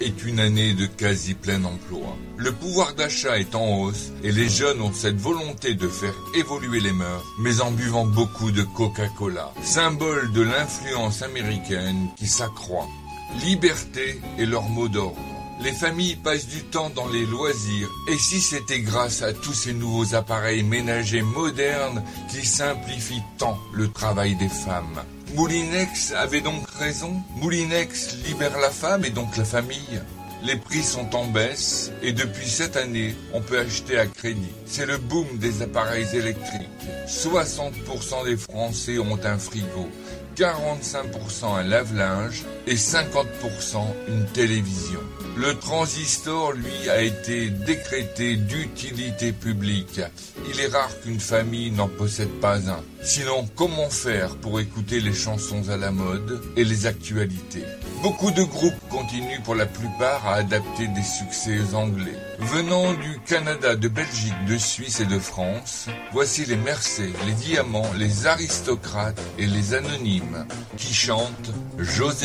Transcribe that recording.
est une année de quasi plein emploi. Le pouvoir d'achat est en hausse et les jeunes ont cette volonté de faire évoluer les mœurs, mais en buvant beaucoup de Coca-Cola, symbole de l'influence américaine qui s'accroît. Liberté est leur mot d'ordre. Les familles passent du temps dans les loisirs, et si c'était grâce à tous ces nouveaux appareils ménagers modernes qui simplifient tant le travail des femmes? Moulinex avait donc raison. Moulinex libère la femme et donc la famille. Les prix sont en baisse et depuis cette année, on peut acheter à crédit. C'est le boom des appareils électriques. 60% des Français ont un frigo, 45% un lave-linge et 50% une télévision. Le transistor, lui, a été décrété d'utilité publique. Il est rare qu'une famille n'en possède pas un. Sinon, comment faire pour écouter les chansons à la mode et les actualités? Beaucoup de groupes continuent pour la plupart à adapter des succès anglais. Venant du Canada, de Belgique, de Suisse et de France, voici les Mercés, les Diamants, les Aristocrates et les Anonymes qui chantent José.